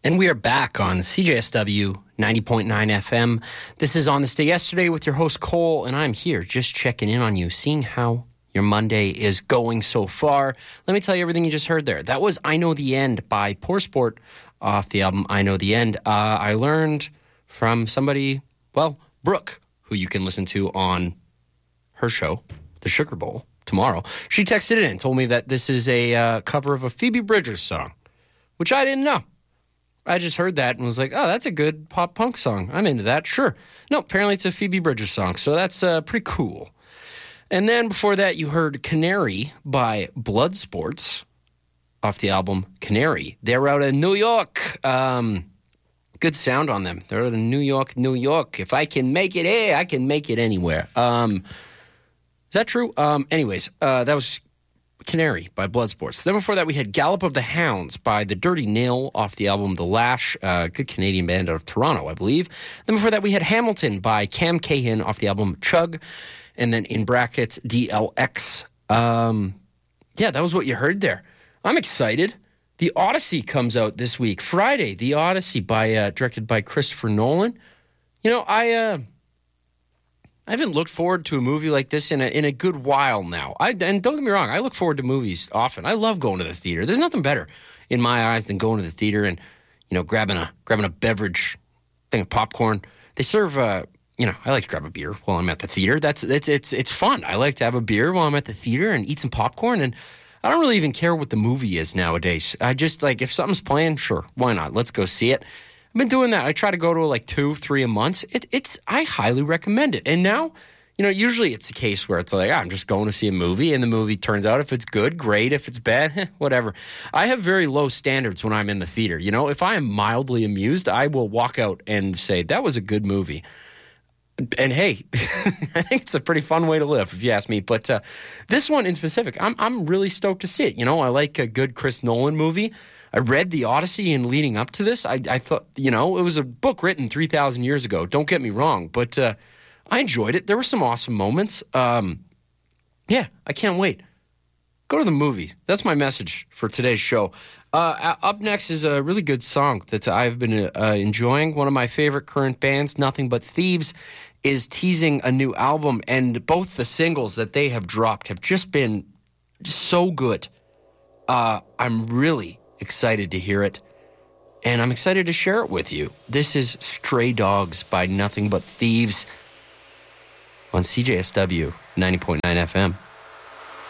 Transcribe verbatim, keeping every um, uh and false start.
And we are back on C J S W ninety point nine F M. This is On This Day Yesterday with your host, Cole, and I'm here just checking in on you, seeing how your Monday is going so far. Let me tell you everything you just heard there. That was I Know the End by Poor Sport off the album I Know the End. Uh, I learned from somebody, well, Brooke, who you can listen to on her show, The Sugar Bowl, tomorrow. She texted in and told me that this is a uh, cover of a Phoebe Bridgers song, which I didn't know. I just heard that and was like, oh, that's a good pop punk song. I'm into that. Sure. No, apparently it's a Phoebe Bridgers song, so that's uh, pretty cool. And then before that, you heard Canary by Bloodsports off the album Canary. They're out of New York. Um, good sound on them. They're out of New York, New York. If I can make it here, I can make it anywhere. Um, is that true? Um, anyways, uh, that was Canary by Bloodsports. Then before that, we had Gallop of the Hounds by The Dirty Nail off the album The Lash, a good Canadian band out of Toronto, I believe. Then before that, we had Hamilton by Cam Cahan off the album Chug, and then in brackets, D L X. Um, yeah, that was what you heard there. I'm excited. The Odyssey comes out this week, Friday. The Odyssey, by uh, directed by Christopher Nolan. You know, I... Uh, I haven't looked forward to a movie like this in a in a good while now. I, and don't get me wrong, I look forward to movies often. I love going to the theater. There's nothing better in my eyes than going to the theater and, you know, grabbing a grabbing a beverage, thing of popcorn. They serve, uh, you know, I like to grab a beer while I'm at the theater. That's it's it's it's fun. I like to have a beer while I'm at the theater and eat some popcorn. And I don't really even care what the movie is nowadays. I just like if something's playing, sure, why not? Let's go see it. I've been doing that. I try to go to like two, three a month. It, it's I highly recommend it. And now, you know, usually it's a case where it's like, ah, I'm just going to see a movie, and the movie turns out if it's good, great. If it's bad, whatever. I have very low standards when I'm in the theater. You know, if I am mildly amused, I will walk out and say, that was a good movie. And hey, I think it's a pretty fun way to live, if you ask me. But uh, this one in specific, I'm I'm really stoked to see it. You know, I like a good Chris Nolan movie. I read The Odyssey, and leading up to this, I, I thought, you know, it was a book written three thousand years ago. Don't get me wrong, but uh, I enjoyed it. There were some awesome moments. Um, yeah, I can't wait. Go to the movie. That's my message for today's show. Uh, up next is a really good song that I've been uh, enjoying. One of my favorite current bands, Nothing But Thieves, is teasing a new album, and both the singles that they have dropped have just been so good. Uh, I'm really excited to hear it, and I'm excited to share it with you. This is Stray Dogs by Nothing But Thieves on C J S W ninety point nine F M.